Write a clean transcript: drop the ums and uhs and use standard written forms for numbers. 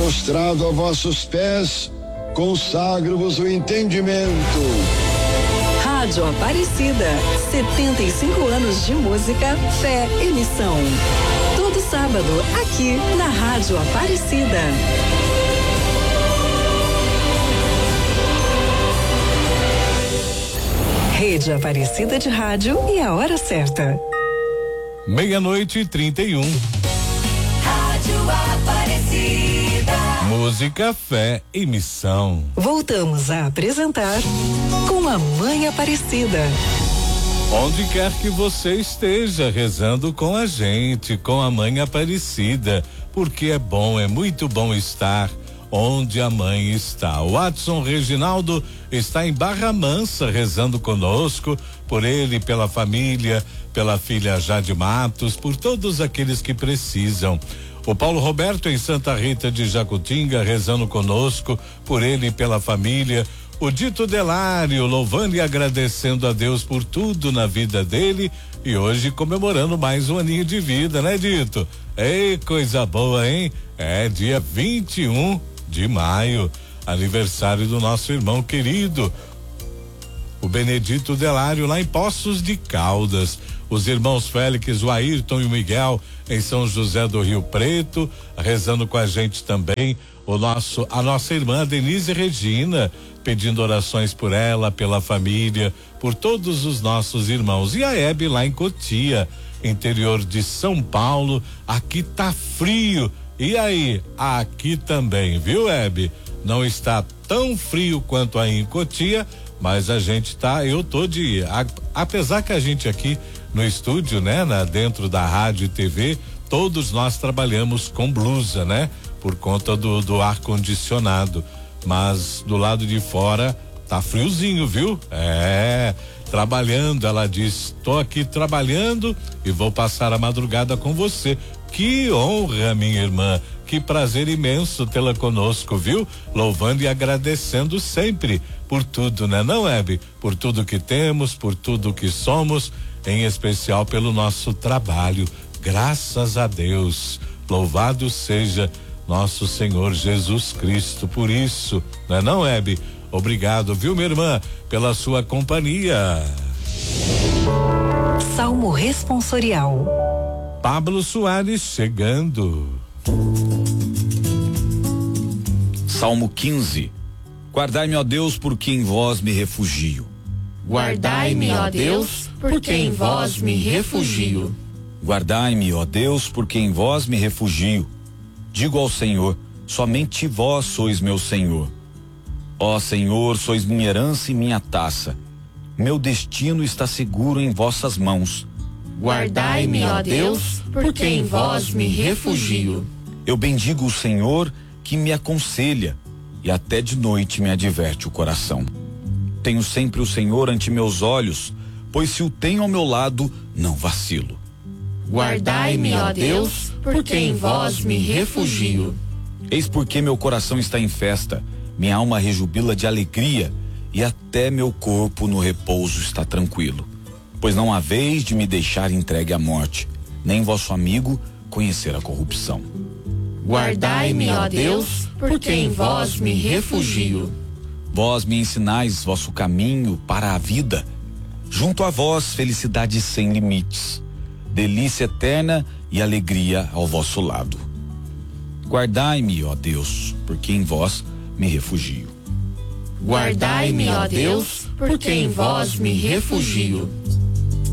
prostrado a vossos pés, consagro-vos o entendimento. Rádio Aparecida, 75 anos de música, fé e missão. Todo sábado, aqui na Rádio Aparecida. Rede Aparecida de Rádio e a hora certa. 00:31. Rádio Aparecida. Música, fé e missão. Voltamos a apresentar Com a Mãe Aparecida. Onde quer que você esteja, rezando com a gente, com a Mãe Aparecida, porque é bom, é muito bom estar onde a mãe está. O Watson Reginaldo está em Barra Mansa rezando conosco, por ele, pela família, pela filha Jade Matos, por todos aqueles que precisam. O Paulo Roberto em Santa Rita de Jacutinga rezando conosco, por ele e pela família. O Dito Delário louvando e agradecendo a Deus por tudo na vida dele e hoje comemorando mais um aninho de vida, né, Dito? Ei, coisa boa, hein? É dia 21 de maio, aniversário do nosso irmão querido, o Benedito Delário, lá em Poços de Caldas. Os irmãos Félix, o Ayrton e o Miguel em São José do Rio Preto, rezando com a gente também. A nossa irmã Denise Regina, pedindo orações por ela, pela família, por todos os nossos irmãos. E a Hebe lá em Cotia, interior de São Paulo. Aqui tá frio. E aí? Aqui também, viu, Hebe? Não está tão frio quanto aí em Cotia, mas a gente apesar que a gente aqui no estúdio, né, dentro da rádio e TV, todos nós trabalhamos com blusa, né? Por conta do ar condicionado, mas do lado de fora tá friozinho, viu? Trabalhando, ela diz, tô aqui trabalhando e vou passar a madrugada com você. Que honra, minha irmã, que prazer imenso tê-la conosco, viu? Louvando e agradecendo sempre por tudo, né, não, Hebe? Por tudo que temos, por tudo que somos, em especial pelo nosso trabalho. Graças a Deus, louvado seja nosso Senhor Jesus Cristo por isso, não é não, Hebe? Obrigado, viu, minha irmã, pela sua companhia. Salmo responsorial. Pablo Soares chegando. Salmo 15. Guardai-me, ó Deus, porque em vós me refugio. Guardai-me, ó Deus, porque em vós me refugio. Guardai-me, ó Deus, porque em vós me refugio. Digo ao Senhor, somente vós sois meu Senhor. Ó Senhor, sois minha herança e minha taça. Meu destino está seguro em vossas mãos. Guardai-me, ó Deus, porque em vós me refugio. Eu bendigo o Senhor que me aconselha e até de noite me adverte o coração. Tenho sempre o Senhor ante meus olhos, pois se o tenho ao meu lado, não vacilo. Guardai-me, ó Deus, porque em vós me refugio. Eis porque meu coração está em festa, minha alma rejubila de alegria e até meu corpo no repouso está tranquilo. Pois não há vez de me deixar entregue à morte, nem vosso amigo conhecer a corrupção. Guardai-me, ó Deus, porque em vós me refugio. Vós me ensinais vosso caminho para a vida. Junto a vós, felicidade sem limites, delícia eterna e alegria ao vosso lado. Guardai-me, ó Deus, porque em vós me refugio. Guardai-me, ó Deus, porque em vós me refugio.